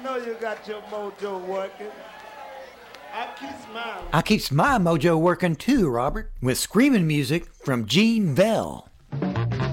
know you got your mojo working. I keeps mine. I keeps my mojo working too, Robert, with screaming music from Gene Vell.